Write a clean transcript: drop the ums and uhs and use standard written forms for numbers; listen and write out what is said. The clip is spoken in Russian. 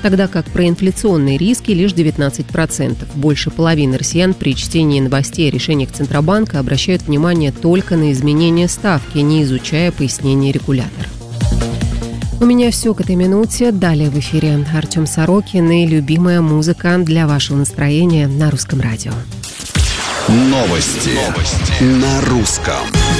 тогда как про инфляционные риски лишь 19%. Больше половины россиян при чтении новостей о решениях Центробанка обращают внимание только на изменение ставки, не изучая пояснения регулятора. У меня все к этой минуте. Далее в эфире Артем Сорокин и любимая музыка для вашего настроения на Русском радио. Новости на русском.